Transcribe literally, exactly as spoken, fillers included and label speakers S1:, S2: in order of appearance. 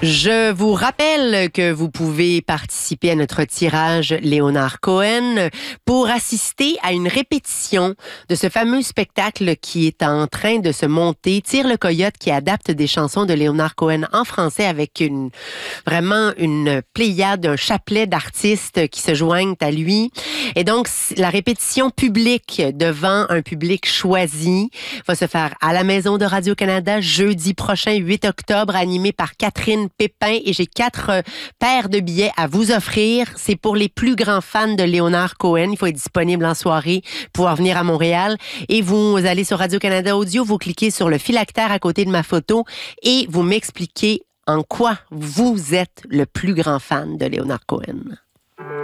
S1: Je vous rappelle que vous pouvez participer à notre tirage Léonard Cohen pour assister à une répétition de ce fameux spectacle qui est en train de se monter, Tire le Coyote, qui adapte des chansons de Léonard Cohen en français avec une vraiment une pléiade, un chapelet d'artistes qui se joignent à lui. Et donc, la répétition publique devant un public choisi va se faire à la Maison de Radio-Canada jeudi prochain, huit octobre, animée par Catherine Pépin, et j'ai quatre euh, paires de billets à vous offrir. C'est pour les plus grands fans de Léonard Cohen. Il faut être disponible en soirée, pouvoir venir à Montréal. Et vous allez sur Radio-Canada Audio, vous cliquez sur le phylactère à côté de ma photo et vous m'expliquez en quoi vous êtes le plus grand fan de Léonard Cohen.